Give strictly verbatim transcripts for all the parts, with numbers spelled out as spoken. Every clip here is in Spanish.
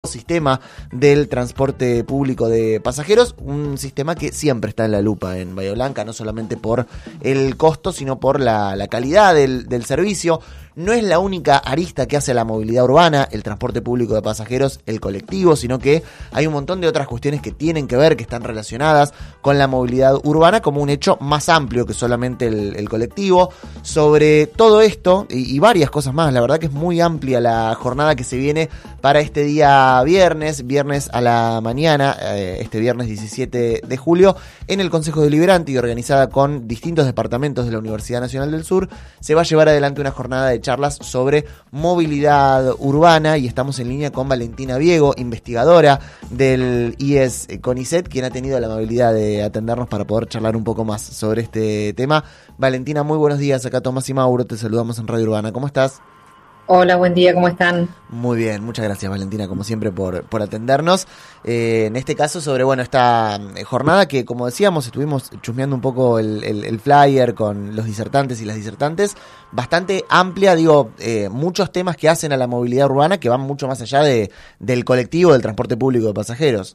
sistema del transporte público de pasajeros, un sistema que siempre está en la lupa en Bahía Blanca, no solamente por el costo, sino por la, la calidad del, del servicio. No es la única arista que hace la movilidad urbana, el transporte público de pasajeros, el colectivo, sino que hay un montón de otras cuestiones que tienen que ver, que están relacionadas con la movilidad urbana como un hecho más amplio que solamente el, el colectivo. Sobre todo esto y, y varias cosas más, la verdad que es muy amplia la jornada que se viene para este día viernes, viernes a la mañana, eh, este viernes diecisiete de julio, en el Consejo Deliberante y organizada con distintos departamentos de la Universidad Nacional del Sur, se va a llevar adelante una jornada de charlas sobre movilidad urbana y estamos en línea con Valentina Viego, investigadora del I E S CONICET, quien ha tenido la amabilidad de atendernos para poder charlar un poco más sobre este tema. Valentina, muy buenos días, acá Tomás y Mauro, te saludamos en Radio Urbana, ¿cómo estás? Hola, buen día, ¿cómo están? Muy bien, muchas gracias Valentina, como siempre, por, por atendernos. Eh, en este caso sobre, bueno, esta jornada que, como decíamos, estuvimos chusmeando un poco el, el, el flyer con los disertantes y las disertantes, bastante amplia, digo, eh, muchos temas que hacen a la movilidad urbana que van mucho más allá de, del colectivo, del transporte público de pasajeros.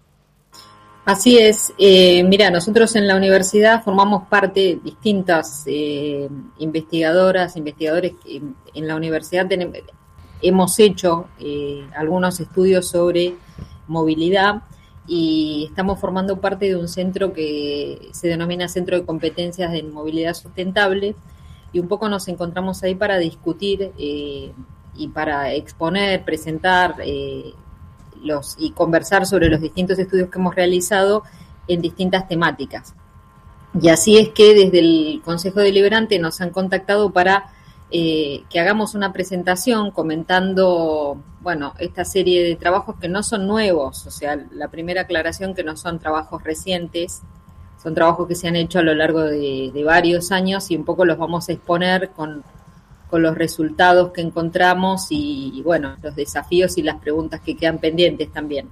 Así es, eh, mira, nosotros en la universidad formamos parte, distintas eh, investigadoras, investigadores que en la universidad tenemos, hemos hecho eh, algunos estudios sobre movilidad y estamos formando parte de un centro que se denomina Centro de Competencias en Movilidad Sustentable y un poco nos encontramos ahí para discutir eh, y para exponer, presentar eh, Los, y conversar sobre los distintos estudios que hemos realizado en distintas temáticas. Y así es que desde el Consejo Deliberante nos han contactado para eh, que hagamos una presentación comentando, bueno, esta serie de trabajos que no son nuevos, o sea, la primera aclaración que no son trabajos recientes, son trabajos que se han hecho a lo largo de, de varios años y un poco los vamos a exponer con con los resultados que encontramos y, y, bueno, los desafíos y las preguntas que quedan pendientes también.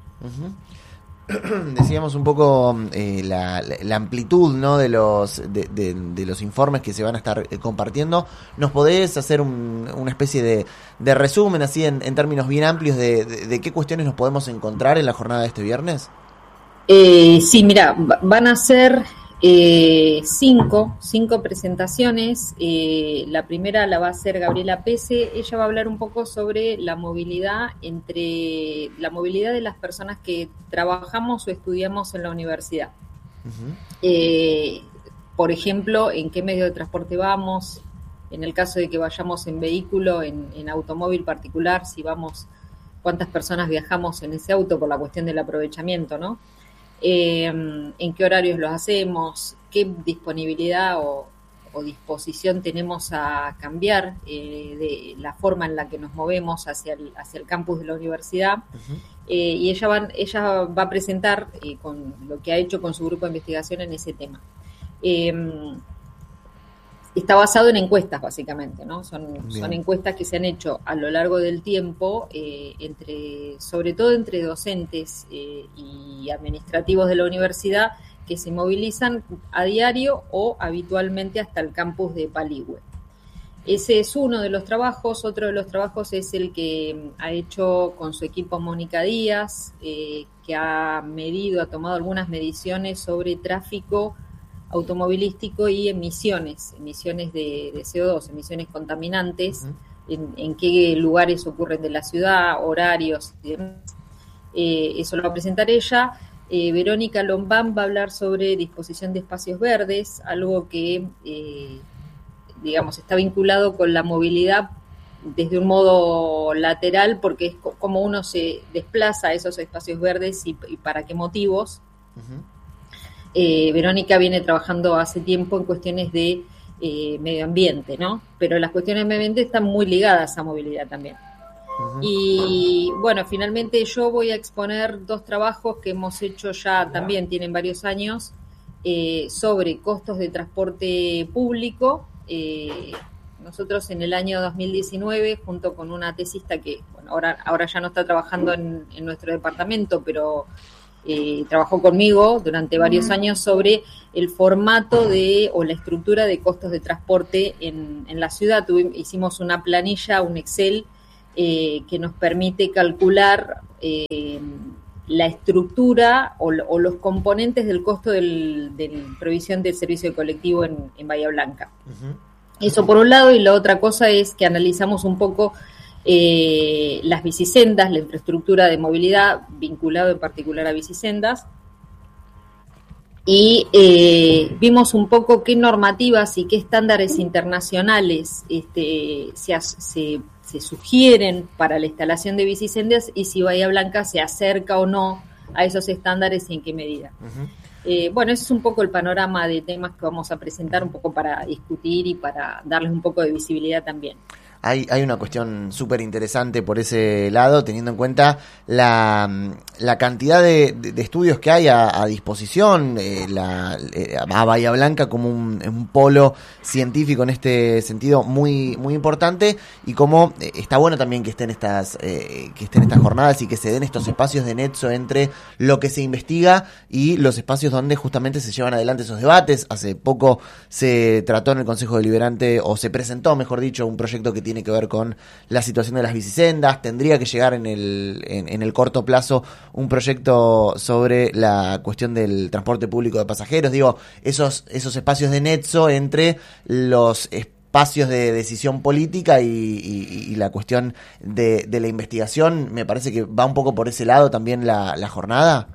Uh-huh. Decíamos un poco eh, la, la amplitud, ¿no?, de los de, de, de los informes que se van a estar eh, compartiendo. ¿Nos podés hacer un, una especie de, de resumen, así en, en términos bien amplios, de, de, de qué cuestiones nos podemos encontrar en la jornada de este viernes? Eh, sí, mira, van a ser... Eh, cinco, cinco presentaciones. Eh, la primera la va a hacer Gabriela Pese. Ella va a hablar un poco sobre la movilidad entre la movilidad de las personas que trabajamos o estudiamos en la universidad. Uh-huh. Eh, por ejemplo, en qué medio de transporte vamos, en el caso de que vayamos en vehículo, en, en automóvil particular, si vamos, cuántas personas viajamos en ese auto por la cuestión del aprovechamiento, ¿no? Eh, en qué horarios los hacemos, qué disponibilidad o, o disposición tenemos a cambiar eh, de la forma en la que nos movemos hacia el, hacia el campus de la universidad. Uh-huh. eh, y ella va, ella va a presentar eh, con lo que ha hecho con su grupo de investigación en ese tema. Eh, Está basado en encuestas, básicamente, ¿no? Son, son encuestas que se han hecho a lo largo del tiempo, eh, entre, sobre todo entre docentes eh, y administrativos de la universidad, que se movilizan a diario o habitualmente hasta el campus de Paligüe. Ese es uno de los trabajos. Otro de los trabajos es el que ha hecho con su equipo Mónica Díaz, eh, que ha medido, ha tomado algunas mediciones sobre tráfico automovilístico y emisiones, emisiones de, de C O dos, emisiones contaminantes, uh-huh. en, en qué lugares ocurren de la ciudad, horarios y demás. Eh, eso lo va a presentar ella. Eh, Verónica Lombán va a hablar sobre disposición de espacios verdes, algo que, eh, digamos, está vinculado con la movilidad desde un modo lateral, porque es co- como uno se desplaza a esos espacios verdes y, y para qué motivos. Uh-huh. Eh, Verónica viene trabajando hace tiempo en cuestiones de eh, medio ambiente, ¿no? Pero las cuestiones de medio ambiente están muy ligadas a movilidad también. Uh-huh. Y bueno, finalmente yo voy a exponer dos trabajos que hemos hecho ya, también tienen varios años, eh, sobre costos de transporte público. Eh, nosotros en el año dos mil diecinueve, junto con una tesista que, bueno, ahora, ahora ya no está trabajando en, en nuestro departamento, pero Eh, trabajó conmigo durante varios años sobre el formato de o la estructura de costos de transporte en, en la ciudad. Tuvimos, hicimos una planilla, un Excel eh, que nos permite calcular eh, la estructura o, o los componentes del costo del, de la provisión del servicio de colectivo en, en Bahía Blanca. Uh-huh. Eso por un lado, y la otra cosa es que analizamos un poco eh, las bicisendas, la infraestructura de movilidad vinculado en particular a bicisendas, y eh, vimos un poco qué normativas y qué estándares internacionales este, se, se, se sugieren para la instalación de bicisendas y si Bahía Blanca se acerca o no a esos estándares y en qué medida. Uh-huh. Eh, bueno, ese es un poco el panorama de temas que vamos a presentar, un poco para discutir y para darles un poco de visibilidad también. Hay, hay una cuestión súper interesante por ese lado, teniendo en cuenta la, la cantidad de, de, de estudios que hay a, a disposición, eh, la, eh, a Bahía Blanca como un, un polo científico en este sentido muy muy importante, y como eh, está bueno también que estén estas eh, que estén estas jornadas y que se den estos espacios de nexo entre lo que se investiga y los espacios donde justamente se llevan adelante esos debates. Hace poco se trató en el Consejo Deliberante, o se presentó, mejor dicho, un proyecto que tiene que ver con la situación de las bicisendas. Tendría que llegar en el, en, en el corto plazo un proyecto sobre la cuestión del transporte público de pasajeros. Digo, esos, esos espacios de nexo entre los espacios de decisión política y, y, y la cuestión de, de la investigación, me parece que va un poco por ese lado también la, la jornada.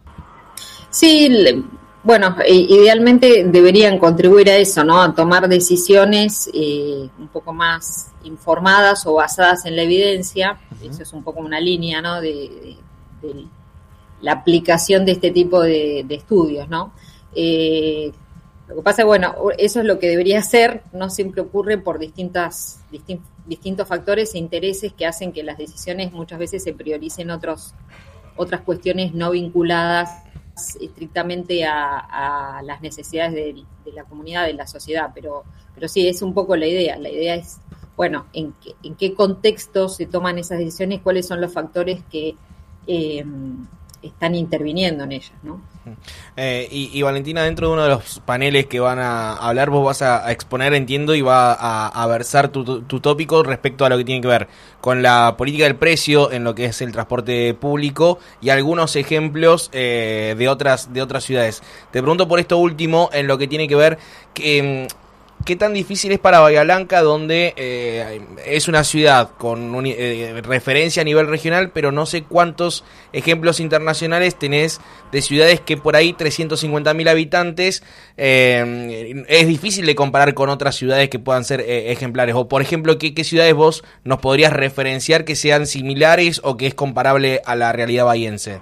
Sí, le... Bueno, idealmente deberían contribuir a eso, ¿no? A tomar decisiones eh, un poco más informadas o basadas en la evidencia. Uh-huh. Eso es un poco una línea, ¿no? De, de, de la aplicación de este tipo de, de estudios, ¿no? Eh, lo que pasa es, bueno, eso es lo que debería ser. No siempre ocurre por distintas distin, distintos factores e intereses que hacen que las decisiones muchas veces se prioricen otros otras cuestiones no vinculadas estrictamente a, a las necesidades de, de la comunidad, de la sociedad, pero pero sí, es un poco la idea. La idea es, bueno, en qué, en qué contexto se toman esas decisiones, cuáles son los factores que eh, están interviniendo en ellas, ¿no? Eh, y, y Valentina, dentro de uno de los paneles que van a hablar, vos vas a, a exponer, entiendo, y va a, a versar tu, tu, tu tópico respecto a lo que tiene que ver con la política del precio en lo que es el transporte público y algunos ejemplos eh, de otras de otras ciudades. Te pregunto por esto último, en lo que tiene que ver que... ¿Qué tan difícil es para Bahía Blanca, donde eh, es una ciudad con un, eh, referencia a nivel regional, pero no sé cuántos ejemplos internacionales tenés de ciudades que por ahí trescientos cincuenta mil habitantes, eh, es difícil de comparar con otras ciudades que puedan ser eh, ejemplares? O, por ejemplo, ¿qué, ¿qué ciudades vos nos podrías referenciar que sean similares o que es comparable a la realidad bahiense?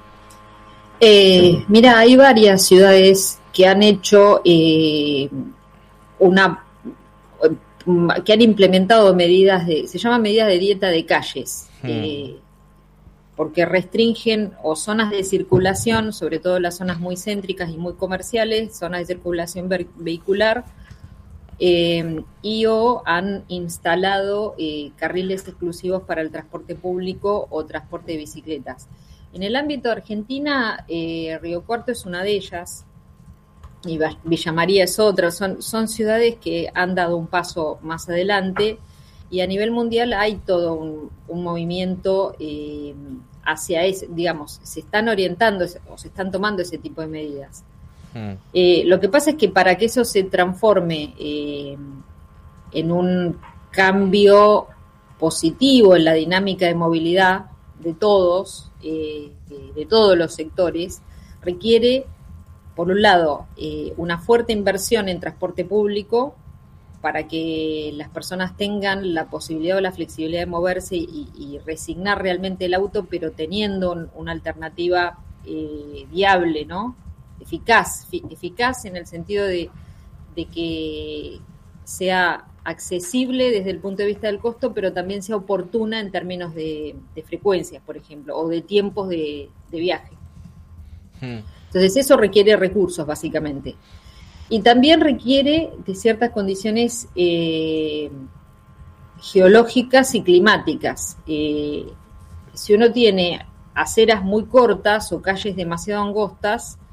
Eh, mira, hay varias ciudades que han hecho... Eh, una que han implementado medidas de, se llaman medidas de dieta de calles, hmm. eh, porque restringen o zonas de circulación, sobre todo las zonas muy céntricas y muy comerciales, zonas de circulación ver, vehicular, eh, y o han instalado eh, carriles exclusivos para el transporte público o transporte de bicicletas. En el ámbito de Argentina, eh, Río Cuarto es una de ellas, y Villa María es otra. Son, son ciudades que han dado un paso más adelante, y a nivel mundial hay todo un, un movimiento eh, hacia ese, digamos, se están orientando o se están tomando ese tipo de medidas. Mm. Eh, lo que pasa es que para que eso se transforme eh, en un cambio positivo en la dinámica de movilidad de todos, eh, de todos los sectores, requiere, por un lado, eh, una fuerte inversión en transporte público para que las personas tengan la posibilidad o la flexibilidad de moverse y, y resignar realmente el auto, pero teniendo un, una alternativa eh, viable, ¿no? Eficaz, fi, eficaz en el sentido de, de que sea accesible desde el punto de vista del costo, pero también sea oportuna en términos de, de frecuencias, por ejemplo, o de tiempos de, de viaje. Hmm. Entonces eso requiere recursos, básicamente. Y también requiere de ciertas condiciones eh, geológicas y climáticas. Eh, si uno tiene aceras muy cortas o calles demasiado angostas,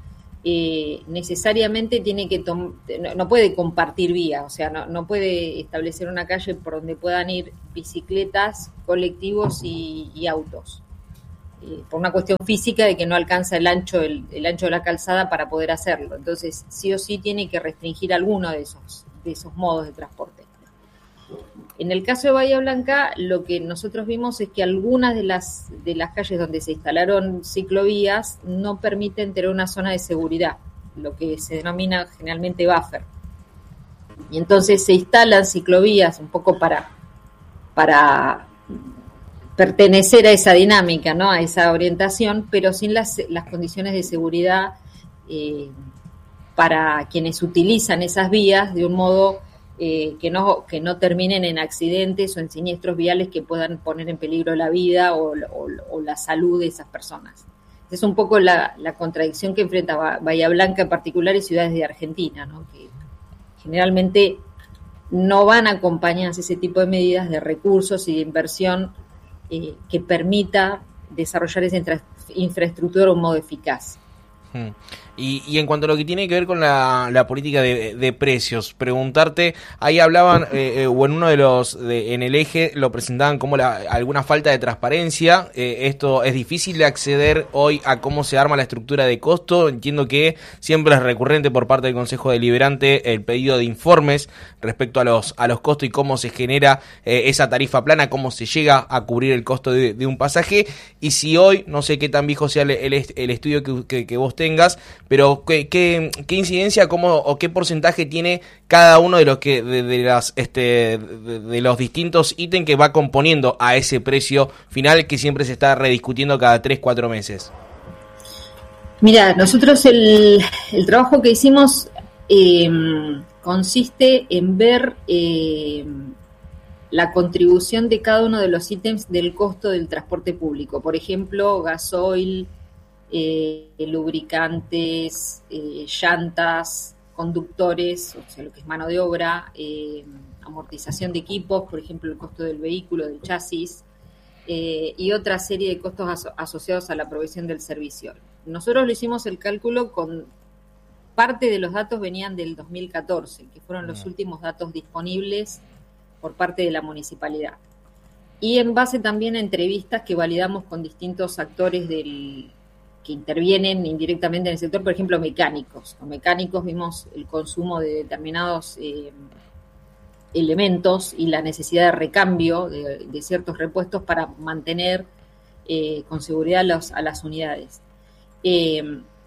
eh, necesariamente tiene que tom- no, no puede compartir vía, o sea, no, no puede establecer una calle por donde puedan ir bicicletas, colectivos y, y autos. Eh, por una cuestión física de que no alcanza el ancho el, el ancho de la calzada para poder hacerlo. Entonces, sí o sí tiene que restringir alguno de esos, de esos modos de transporte. En el caso de Bahía Blanca, lo que nosotros vimos es que algunas de las, de las calles donde se instalaron ciclovías no permiten tener una zona de seguridad, lo que se denomina generalmente buffer. Y entonces se instalan ciclovías un poco para... para pertenecer a esa dinámica, ¿no? A esa orientación, pero sin las, las condiciones de seguridad eh, para quienes utilizan esas vías de un modo eh, que no que no terminen en accidentes o en siniestros viales que puedan poner en peligro la vida o, o, o la salud de esas personas. Es un poco la, la contradicción que enfrenta Bahía Blanca en particular y ciudades de Argentina, ¿no? Que generalmente no van acompañadas ese tipo de medidas de recursos y de inversión Eh, que permita desarrollar esa infra- infraestructura de un modo eficaz. Hmm. Y, y en cuanto a lo que tiene que ver con la, la política de, de precios, preguntarte, ahí hablaban, eh, eh, o en uno de los, de, en el eje, lo presentaban como la, alguna falta de transparencia. Eh, esto es difícil de acceder hoy a cómo se arma la estructura de costo. Entiendo que siempre es recurrente por parte del Consejo Deliberante el pedido de informes respecto a los, a los costos y cómo se genera eh, esa tarifa plana, cómo se llega a cubrir el costo de, de un pasaje. Y si hoy, no sé qué tan viejo sea el, el, el estudio que, que, que vos tengas, pero ¿qué, qué, qué incidencia cómo, o qué porcentaje tiene cada uno de los que de, de las este de, de los distintos ítems que va componiendo a ese precio final que siempre se está rediscutiendo cada tres, cuatro meses? Mira, nosotros el, el trabajo que hicimos eh, consiste en ver eh, la contribución de cada uno de los ítems del costo del transporte público. Por ejemplo, gasoil, Eh, lubricantes, eh, llantas, conductores, o sea, lo que es mano de obra, eh, amortización de equipos, por ejemplo, el costo del vehículo, del chasis, eh, y otra serie de costos aso- asociados a la provisión del servicio. Nosotros lo hicimos el cálculo con parte de los datos venían del dos mil catorce, que fueron los últimos datos disponibles por parte de la municipalidad. Y en base también a entrevistas que validamos con distintos actores del que intervienen indirectamente en el sector, por ejemplo, mecánicos. Con mecánicos vimos el consumo de determinados eh, elementos y la necesidad de recambio de, de ciertos repuestos para mantener eh, con seguridad los, a las unidades. Eh,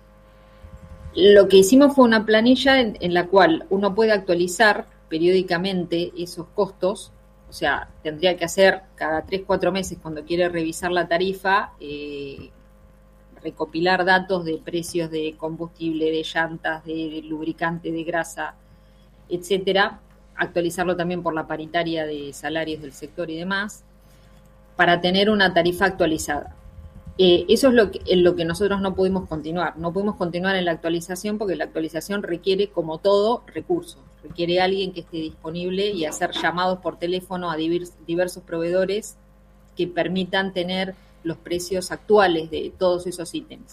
lo que hicimos fue una planilla en, en la cual uno puede actualizar periódicamente esos costos, o sea, tendría que hacer cada tres, cuatro meses cuando quiere revisar la tarifa, eh, recopilar datos de precios de combustible, de llantas, de lubricante, de grasa, etcétera, actualizarlo también por la paritaria de salarios del sector y demás, para tener una tarifa actualizada. Eh, eso es lo que, en lo que nosotros no pudimos continuar. No pudimos continuar en la actualización porque la actualización requiere, como todo, recursos. Requiere alguien que esté disponible y hacer llamados por teléfono a divers, diversos proveedores que permitan tener los precios actuales de todos esos ítems.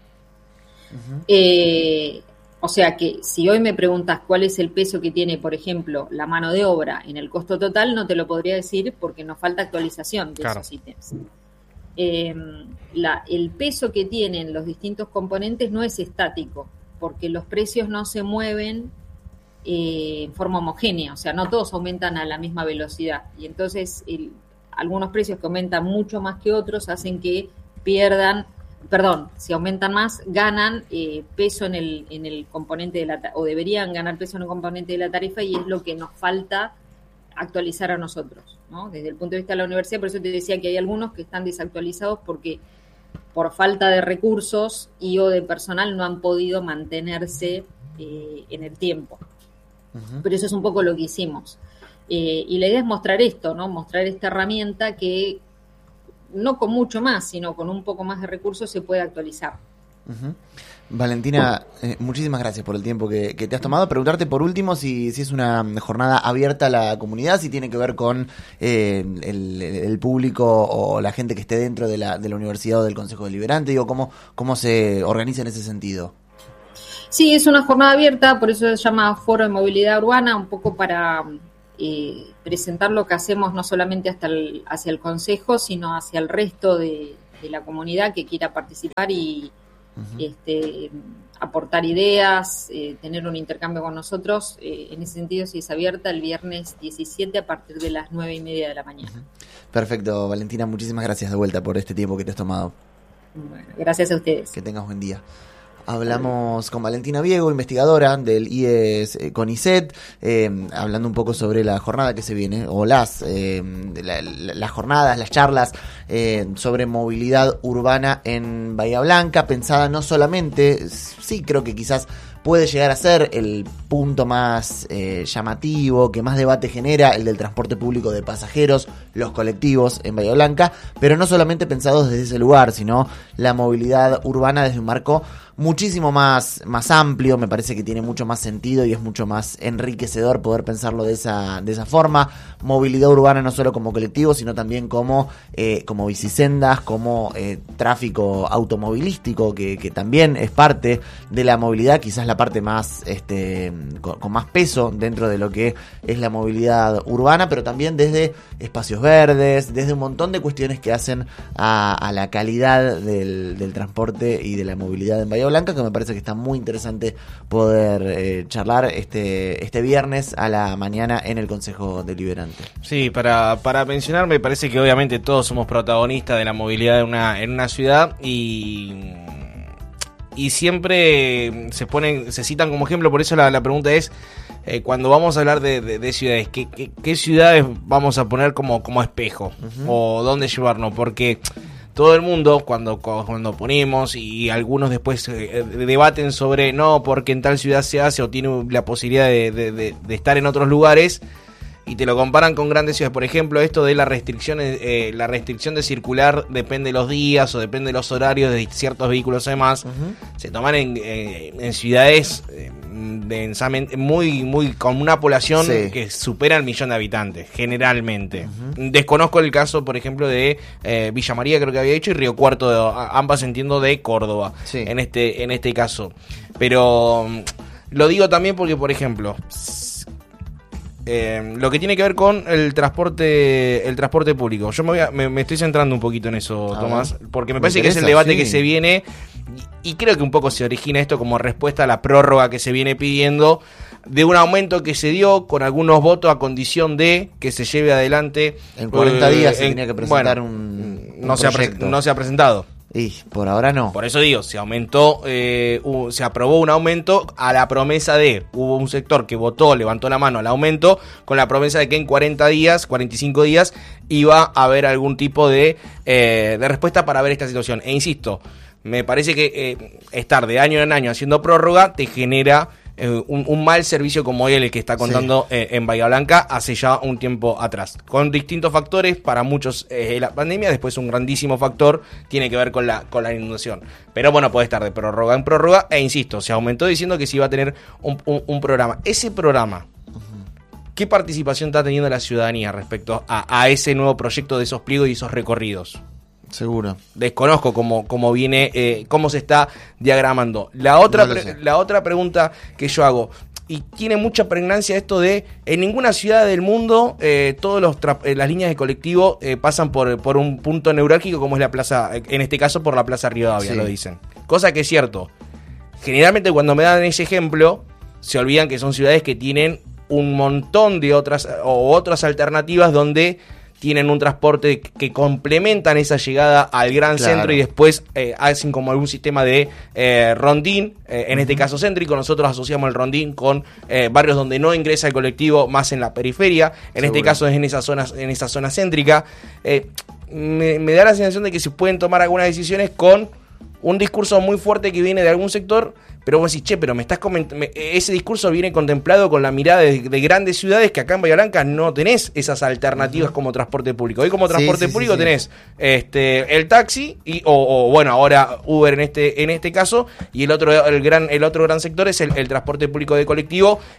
Uh-huh. Eh, o sea que si hoy me preguntas cuál es el peso que tiene, por ejemplo, la mano de obra en el costo total, no te lo podría decir porque nos falta actualización de claro. esos ítems. Eh, la, el peso que tienen los distintos componentes no es estático, porque los precios no se mueven eh, en forma homogénea, o sea, no todos aumentan a la misma velocidad. Y entonces el algunos precios que aumentan mucho más que otros hacen que pierdan, perdón, si aumentan más, ganan eh, peso en el en el componente de la o deberían ganar peso en el componente de la tarifa y es lo que nos falta actualizar a nosotros, ¿no? Desde el punto de vista de la universidad, por eso te decía que hay algunos que están desactualizados porque por falta de recursos y o de personal no han podido mantenerse eh, en el tiempo. Uh-huh. Pero eso es un poco lo que hicimos. Eh, y la idea es mostrar esto, ¿no? Mostrar esta herramienta que no con mucho más, sino con un poco más de recursos se puede actualizar. Uh-huh. Valentina, eh, muchísimas gracias por el tiempo que, que te has tomado. Preguntarte por último si, si es una jornada abierta a la comunidad, si tiene que ver con eh, el, el público o la gente que esté dentro de la, de la universidad o del Consejo Deliberante, digo, cómo, cómo se organiza en ese sentido. Sí, es una jornada abierta, por eso se llama Foro de Movilidad Urbana, un poco para eh, presentar lo que hacemos no solamente hasta el, hacia el Consejo, sino hacia el resto de, de la comunidad que quiera participar y uh-huh. este, aportar ideas, eh, tener un intercambio con nosotros. Eh, en ese sentido, sí es abierta el viernes diecisiete a partir de las nueve y media de la mañana. Uh-huh. Perfecto, Valentina, muchísimas gracias de vuelta por este tiempo que te has tomado. Bueno, gracias a ustedes. Que tengas buen día. Hablamos con Valentina Viego, investigadora del I E S CONICET, eh, hablando un poco sobre la jornada que se viene, o las, eh, la, la, las jornadas, las charlas eh, sobre movilidad urbana en Bahía Blanca, pensada no solamente, sí creo que quizás puede llegar a ser el punto más eh, llamativo, que más debate genera, el del transporte público de pasajeros, los colectivos en Bahía Blanca, pero no solamente pensados desde ese lugar, sino la movilidad urbana desde un marco muchísimo más, más amplio. Me parece que tiene mucho más sentido y es mucho más enriquecedor poder pensarlo de esa, de esa forma. Movilidad urbana no solo como colectivo, sino también como, eh, como bicisendas, como eh, tráfico automovilístico, que, que también es parte de la movilidad, quizás la parte más este, con, con más peso dentro de lo que es la movilidad urbana, pero también desde espacios verdes, desde un montón de cuestiones que hacen a, a la calidad del, del transporte y de la movilidad en Bahía Blanca, que me parece que está muy interesante poder eh, charlar este este viernes a la mañana en el Consejo Deliberante. Sí, para, para mencionar, me parece que obviamente todos somos protagonistas de la movilidad en una, en una ciudad y, y siempre se ponen, se citan como ejemplo, por eso la, la pregunta es, eh, cuando vamos a hablar de, de, de ciudades, ¿qué, qué, qué ciudades vamos a poner como, como espejo? Uh-huh. O dónde llevarnos, porque todo el mundo cuando, cuando ponemos y algunos después eh, debaten sobre no, porque en tal ciudad se hace o tiene la posibilidad de, de, de, de estar en otros lugares y te lo comparan con grandes ciudades. Por ejemplo, esto de la restricción, eh, la restricción de circular depende de los días o depende de los horarios de ciertos vehículos además. Uh-huh. Se toman en, eh, en ciudades eh, densamente, muy, muy con una población sí. que supera el millón de habitantes, generalmente. Uh-huh. Desconozco el caso, por ejemplo, de eh, Villa María, creo que había hecho, y Río Cuarto, de, ambas entiendo de Córdoba, sí. en este, en este caso. Pero lo digo también porque, por ejemplo, Eh, lo que tiene que ver con el transporte el transporte público. Yo me, voy a, me, me estoy centrando un poquito en eso, a Tomás, ver, porque me, me parece que es el debate sí. que se viene y, y creo que un poco se origina esto como respuesta a la prórroga que se viene pidiendo de un aumento que se dio con algunos votos a condición de que se lleve adelante. En cuarenta eh, días se en, tenía que presentar bueno, un, un no, se ha pre- no se ha presentado. Y por ahora no. Por eso digo, se aumentó, eh, uh, se aprobó un aumento a la promesa de, hubo un sector que votó, levantó la mano al aumento, con la promesa de que en cuarenta días, cuarenta y cinco días, iba a haber algún tipo de, eh, de respuesta para ver esta situación. E insisto, me parece que eh, estar de año en año haciendo prórroga te genera Eh, un, un mal servicio como el que está contando sí. eh, en Bahía Blanca hace ya un tiempo atrás, con distintos factores. Para muchos eh, la pandemia, después un grandísimo factor tiene que ver con la con la inundación, pero bueno, puede estar de prórroga en prórroga, e insisto, se aumentó diciendo que se iba a tener un, un, un programa. Ese programa, uh-huh. ¿qué participación está teniendo la ciudadanía respecto a, a ese nuevo proyecto de esos pliegos y esos recorridos? Seguro. Desconozco cómo, cómo viene, eh, cómo se está diagramando. La otra, no pre- la otra pregunta que yo hago, y tiene mucha pregnancia esto de, en ninguna ciudad del mundo, eh, todas tra- eh, las líneas de colectivo eh, pasan por, por un punto neurálgico como es la plaza, en este caso por la Plaza Rivadavia, sí. lo dicen. Cosa que es cierto. Generalmente cuando me dan ese ejemplo, se olvidan que son ciudades que tienen un montón de otras, o otras alternativas donde tienen un transporte que complementan esa llegada al gran claro. centro y después eh, hacen como algún sistema de eh, rondín, eh, en uh-huh. este caso céntrico. Nosotros asociamos el rondín con eh, barrios donde no ingresa el colectivo, más en la periferia, en Seguro. Este caso es en esa zona, en esa zona céntrica. Eh, me, me da la sensación de que se pueden tomar algunas decisiones con un discurso muy fuerte que viene de algún sector, pero vos decís, che, pero me estás coment- me, ese discurso viene contemplado con la mirada de, de grandes ciudades que acá en Bahía Blanca no tenés esas alternativas uh-huh. como transporte público. Hoy como transporte sí, sí, público sí, sí. tenés este el taxi y o, o bueno, ahora Uber en este en este caso, y el otro el gran el otro gran sector es el, el transporte público de colectivo,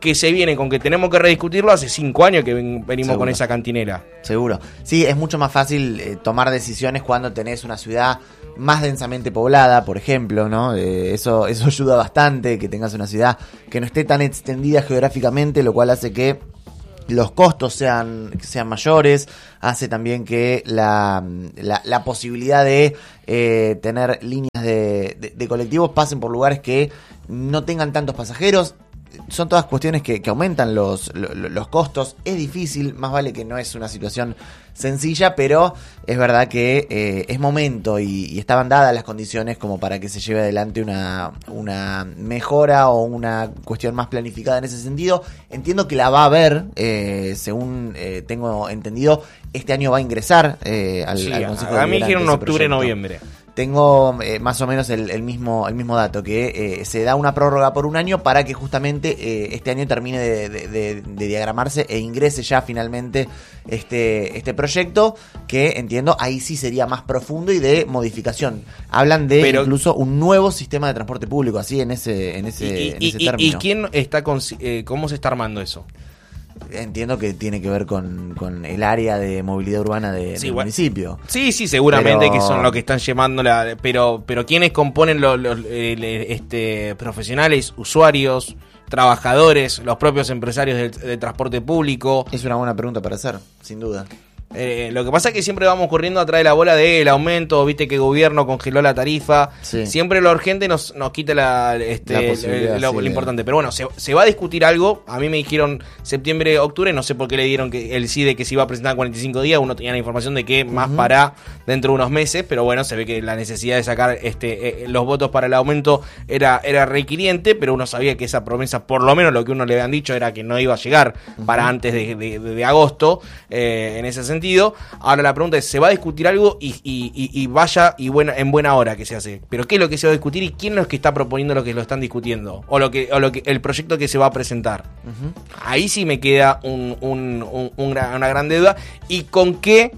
que se viene con que tenemos que rediscutirlo hace cinco años que ven, venimos Seguro. Con esa cantinela. Seguro. Sí, es mucho más fácil eh, tomar decisiones cuando tenés una ciudad más densamente poblada, por ejemplo, ¿no? Eh, eso, eso ayuda bastante, que tengas una ciudad que no esté tan extendida geográficamente, lo cual hace que los costos sean, sean mayores, hace también que la, la, la posibilidad de eh, tener líneas de, de, de colectivos pasen por lugares que no tengan tantos pasajeros. Son todas cuestiones que, que aumentan los, los, los costos. Es difícil, más vale que no es una situación sencilla, pero es verdad que eh, es momento y, y estaban dadas las condiciones como para que se lleve adelante una, una mejora o una cuestión más planificada en ese sentido. Entiendo que la va a haber, eh, según eh, tengo entendido, este año va a ingresar eh, al, sí, al Consejo a mí dijeron octubre, noviembre. Tengo eh, más o menos el, el mismo el mismo dato, que eh, se da una prórroga por un año para que justamente eh, este año termine de, de, de, de diagramarse e ingrese ya finalmente este, este proyecto, que entiendo ahí sí sería más profundo y de modificación. Hablan de Pero, incluso un nuevo sistema de transporte público, así en ese, en ese, y, en y, ese y, término. ¿Y quién está con, eh, cómo se está armando eso? Entiendo que tiene que ver con, con el área de movilidad urbana de, sí, del bueno. municipio. Sí, sí, seguramente pero... que son los que están llevando la... Pero, pero ¿quiénes componen los, los eh, este, profesionales, usuarios, trabajadores, los propios empresarios del, del transporte público? Es una buena pregunta para hacer, sin duda. Eh, lo que pasa es que siempre vamos corriendo atrás de la bola del aumento, viste que el gobierno congeló la tarifa, sí. Siempre lo urgente nos, nos quita la, este, la posibilidad, lo, sí, lo importante, pero bueno, se, se va a discutir algo. A mí me dijeron septiembre, octubre, no sé por qué le dieron que el sí de que se iba a presentar en cuarenta y cinco días, uno tenía la información de que más uh-huh. para dentro de unos meses, pero bueno, se ve que la necesidad de sacar este eh, los votos para el aumento era, era requiriente, pero uno sabía que esa promesa, por lo menos lo que uno le habían dicho, era que no iba a llegar uh-huh. para antes de, de, de, de agosto, eh, en ese sentido. Ahora la pregunta es, ¿se va a discutir algo? Y, y, y vaya y buena, en buena hora que se hace. ¿Pero qué es lo que se va a discutir y quién es lo que está proponiendo lo que lo están discutiendo? O lo que, o lo que el proyecto que se va a presentar. Uh-huh. Ahí sí me queda un, un, un, un, una gran duda. ¿Y con qué?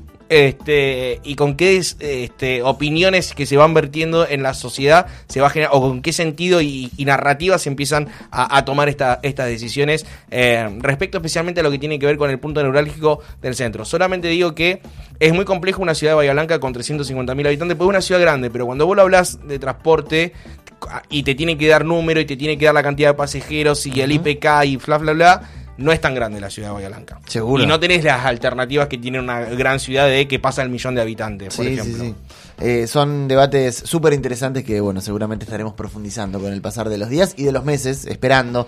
Este, y con qué este, opiniones que se van vertiendo en la sociedad se va a generar, o con qué sentido y, y narrativas se empiezan a, a tomar esta, estas decisiones eh, respecto especialmente a lo que tiene que ver con el punto neurálgico del centro. Solamente digo que es muy complejo una ciudad de Bahía Blanca con trescientos cincuenta mil habitantes, pues es una ciudad grande, pero cuando vos lo hablas de transporte y te tiene que dar número y te tiene que dar la cantidad de pasajeros y uh-huh. el I P K y bla bla bla, no es tan grande la ciudad de Bahía Blanca. Seguro. Y no tenés las alternativas que tiene una gran ciudad de que pasa el millón de habitantes, por sí, ejemplo. Sí, sí. Eh, son debates súper interesantes que, bueno, seguramente estaremos profundizando con el pasar de los días y de los meses, esperando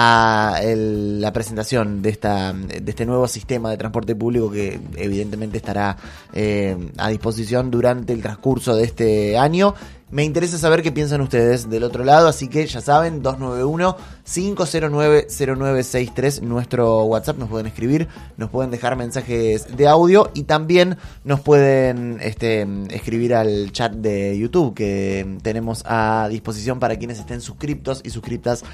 a el, la presentación de esta de este nuevo sistema de transporte público que evidentemente estará eh, a disposición durante el transcurso de este año. Me interesa saber qué piensan ustedes del otro lado, así que ya saben, dos nueve uno, cinco cero nueve, cero nueve seis tres, nuestro WhatsApp, nos pueden escribir, nos pueden dejar mensajes de audio y también nos pueden este, escribir al chat de YouTube que tenemos a disposición para quienes estén suscriptos y suscriptas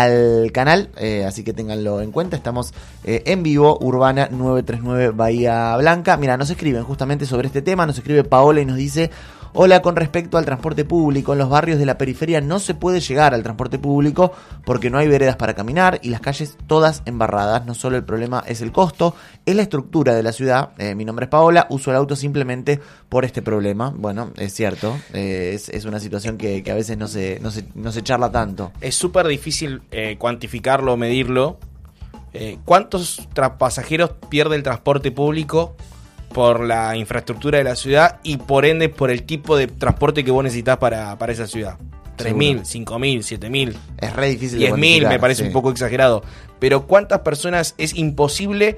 al canal, eh, así que ténganlo en cuenta. Estamos eh, en vivo, Urbana nueve tres nueve Bahía Blanca. Mira, nos escriben justamente sobre este tema, nos escribe Paola y nos dice: hola, con respecto al transporte público, en los barrios de la periferia no se puede llegar al transporte público porque no hay veredas para caminar y las calles todas embarradas. No solo el problema es el costo, es la estructura de la ciudad. Eh, mi nombre es Paola, uso el auto simplemente por este problema. Bueno, es cierto, eh, es, es una situación que, que a veces no se, no se, no se charla tanto. Es súper difícil eh, cuantificarlo, medirlo. Eh, ¿Cuántos tra- pasajeros pierde el transporte público por la infraestructura de la ciudad y por ende por el tipo de transporte que vos necesitas para, para esa ciudad? tres mil, cinco mil, siete mil. Es re difícil. diez mil me parece sí. un poco exagerado. Pero ¿cuántas personas es imposible?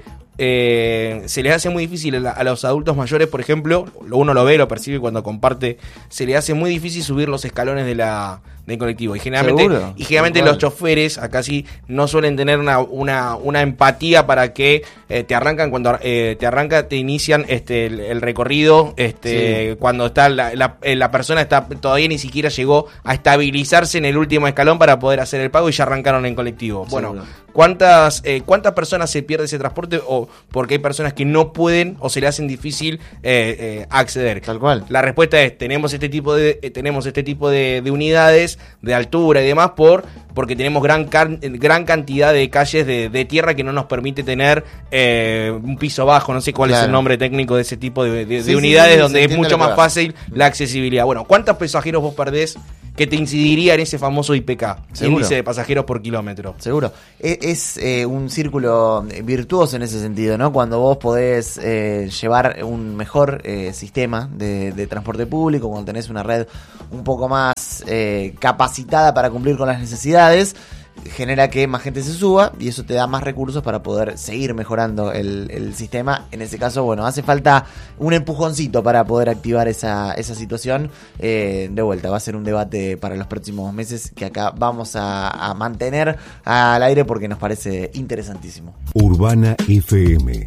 Eh, se les hace muy difícil a, a los adultos mayores, por ejemplo, uno lo ve, lo percibe cuando comparte, se les hace muy difícil subir los escalones de la del colectivo y generalmente ¿Seguro? y generalmente los choferes acá sí no suelen tener una una, una empatía para que eh, te arrancan cuando eh, te arranca te inician este el, el recorrido este sí. cuando está la, la, la persona está todavía ni siquiera llegó a estabilizarse en el último escalón para poder hacer el pago y ya arrancaron en colectivo. Bueno, Seguro. ¿cuántas, eh, ¿cuántas personas se pierde ese transporte o porque hay personas que no pueden o se le hacen difícil eh, eh, acceder? Tal cual. La respuesta es, tenemos este tipo de eh, tenemos este tipo de, de unidades de altura y demás por porque tenemos gran can, gran cantidad de calles de, de tierra que no nos permite tener eh, un piso bajo, no sé cuál claro. es el nombre técnico de ese tipo de, de, sí, de unidades sí, sí, donde es mucho más fácil la accesibilidad. Bueno, ¿cuántos pasajeros vos perdés que te incidiría en ese famoso I P K, ¿Seguro? Índice de pasajeros por kilómetro? Seguro. Es, es eh, un círculo virtuoso en ese sentido, ¿no? Cuando vos podés eh, llevar un mejor eh, sistema de, de transporte público, cuando tenés una red un poco más eh, capacitada para cumplir con las necesidades, genera que más gente se suba y eso te da más recursos para poder seguir mejorando el, el sistema. En ese caso, bueno, hace falta un empujoncito para poder activar esa, esa situación. Eh, de vuelta, va a ser un debate para los próximos meses que acá vamos a, a mantener al aire porque nos parece interesantísimo. Urbana F M.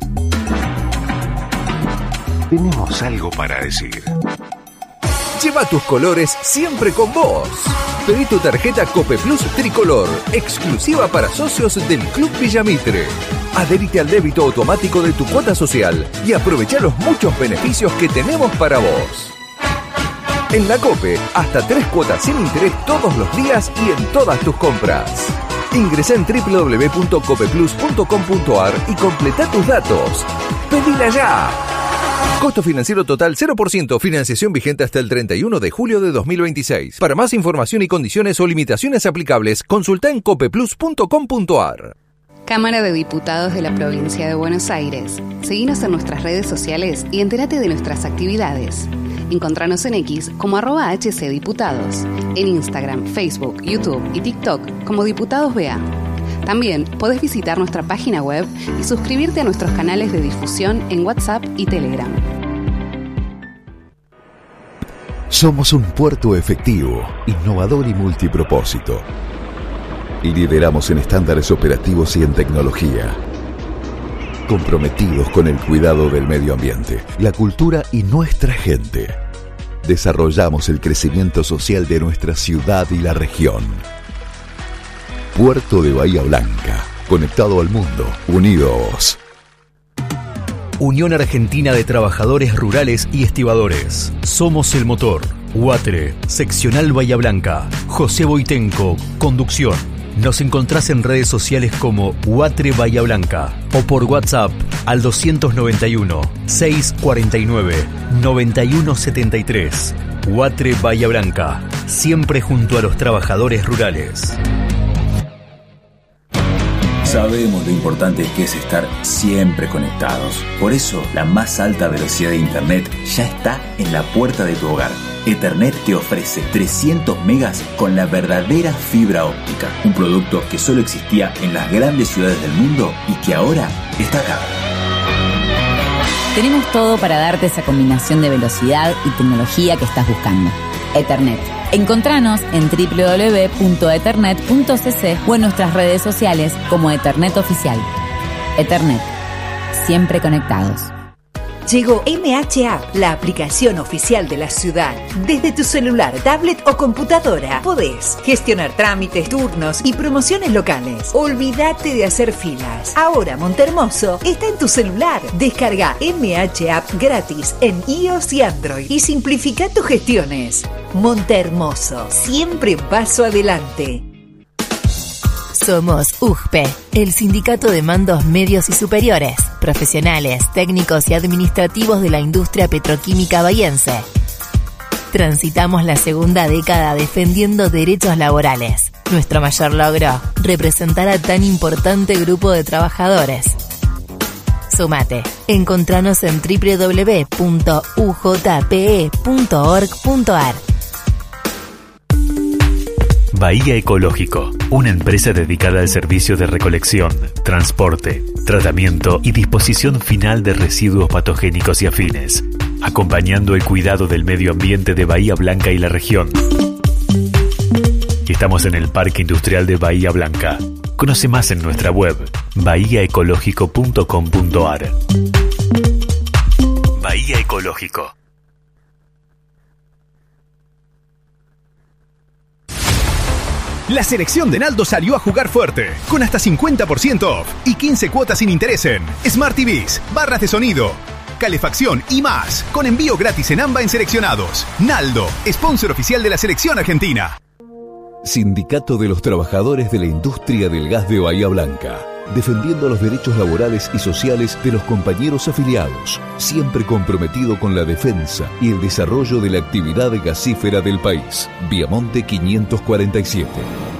Tenemos algo para decir. Lleva tus colores siempre con vos. Pedí tu tarjeta Cope Plus Tricolor, exclusiva para socios del Club Villamitre. Adherite al débito automático de tu cuota social y aprovecha los muchos beneficios que tenemos para vos. En la Cope, hasta tres cuotas sin interés todos los días y en todas tus compras. Ingresá en doble u doble u doble u punto cope plus punto com punto a r y completa tus datos. ¡Pedila ya! Costo financiero total cero por ciento, financiación vigente hasta el treinta y uno de julio de dos mil veintiséis. Para más información y condiciones o limitaciones aplicables, consulta en cope plus punto com punto a r. Cámara de Diputados de la Provincia de Buenos Aires. Seguinos en nuestras redes sociales y entérate de nuestras actividades. Encontranos en X como arroba hcdiputados, en Instagram, Facebook, YouTube y TikTok como Diputados B A. También podés visitar nuestra página web y suscribirte a nuestros canales de difusión en WhatsApp y Telegram. Somos un puerto efectivo, innovador y multipropósito. Lideramos en estándares operativos y en tecnología. Comprometidos con el cuidado del medio ambiente, la cultura y nuestra gente. Desarrollamos el crecimiento social de nuestra ciudad y la región. Puerto de Bahía Blanca, conectado al mundo, unidos. Unión Argentina de Trabajadores Rurales y Estibadores. Somos el motor. Uatre, Seccional Bahía Blanca. José Boitenco, conducción. Nos encontrás en redes sociales como Uatre Bahía Blanca o por WhatsApp al doscientos noventa y uno, seiscientos cuarenta y nueve, noventa y uno setenta y tres. Uatre Bahía Blanca, siempre junto a los trabajadores rurales. Sabemos lo importante que es estar siempre conectados. Por eso, la más alta velocidad de Internet ya está en la puerta de tu hogar. Ethernet te ofrece trescientos megas con la verdadera fibra óptica. Un producto que solo existía en las grandes ciudades del mundo y que ahora está acá. Tenemos todo para darte esa combinación de velocidad y tecnología que estás buscando. Ethernet. Encontranos en doble u doble u doble u punto ethernet punto c c o en nuestras redes sociales como Ethernet Oficial. Ethernet. Siempre conectados. Llegó M H App, la aplicación oficial de la ciudad. Desde tu celular, tablet o computadora podés gestionar trámites, turnos y promociones locales. Olvídate de hacer filas. Ahora Montehermoso está en tu celular. Descarga M H App gratis en iOS y Android y simplifica tus gestiones. Montehermoso, siempre paso adelante. Somos U G P E, el Sindicato de Mandos Medios y Superiores, profesionales, técnicos y administrativos de la industria petroquímica bahiense. Transitamos la segunda década defendiendo derechos laborales. Nuestro mayor logro, representar a tan importante grupo de trabajadores. Sumate. Encontranos en doble u doble u doble u punto u j p e punto org punto a r. Bahía Ecológico, una empresa dedicada al servicio de recolección, transporte, tratamiento y disposición final de residuos patogénicos y afines, acompañando el cuidado del medio ambiente de Bahía Blanca y la región. Estamos en el Parque Industrial de Bahía Blanca. Conoce más en nuestra web bahía ecológico punto com punto a r. Bahía Ecológico. La selección de Naldo salió a jugar fuerte, con hasta cincuenta por ciento off y quince cuotas sin interés en Smart T Vs, barras de sonido, calefacción y más, con envío gratis en AMBA en seleccionados. Naldo, sponsor oficial de la selección argentina. Sindicato de los Trabajadores de la Industria del Gas de Bahía Blanca, defendiendo los derechos laborales y sociales de los compañeros afiliados, siempre comprometido con la defensa y el desarrollo de la actividad gasífera del país. Viamonte quinientos cuarenta y siete.